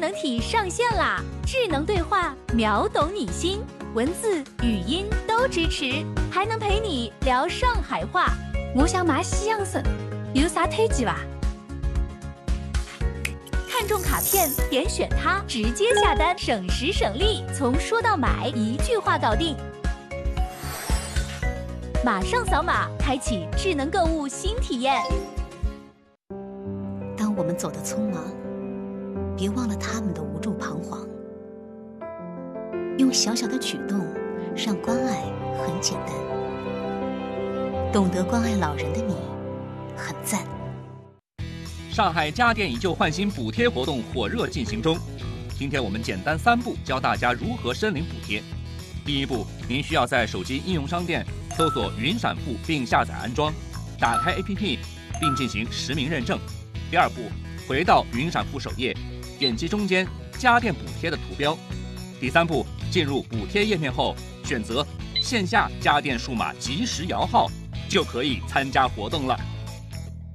能体上线啦！智能对话秒懂你心，文字、语音都支持，还能陪你聊上海话。我想买西洋参，有啥推荐吧？看中卡片，点选它，直接下单，省时省力，从说到买一句话搞定。马上扫码，开启智能购物新体验。 当我们走得匆忙，别忘了他们的无助彷徨。用小小的举动，让关爱很简单。懂得关爱老人的你，很赞。 上海家电以旧换新补贴活动火热进行中。今天我们简单3步教大家如何申领补贴。第1步，您需要在手机应用商店搜索云闪付并下载安装，打开 APP 并进行实名认证。第2步，回到云闪付首页，点击中间家电补贴的图标。第3步，进入补贴页面后，选择线下家电数码即时摇号，就可以参加活动了。